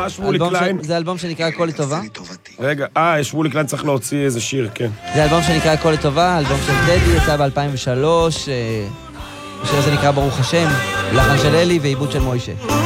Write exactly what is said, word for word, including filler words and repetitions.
מה שמולי אלבום קליין? ש- זה אלבום שנקרא הכל לטובה. רגע, אה, שמולי קליין צריך להוציא איזה שיר, כן. זה אלבום שנקרא הכל לטובה, אלבום של טדי, יצא ב-אלפיים ושלוש. השיר הזה נקרא ברוך השם, לחן של אלי ועיבוד של מוישה.